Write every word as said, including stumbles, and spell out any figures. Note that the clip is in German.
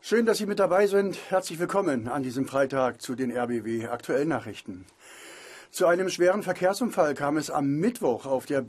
Schön, dass Sie mit dabei sind. Herzlich willkommen an diesem Freitag zu den R B W Aktuellnachrichten. Zu einem schweren Verkehrsunfall kam es am Mittwoch auf der